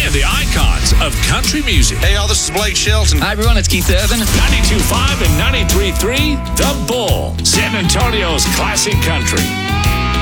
and the icons of country music. Hey, y'all, this is Blake Shelton. Hi, everyone. It's Keith Urban. 92.5 and 93.3, The Bull, San Antonio's classic country.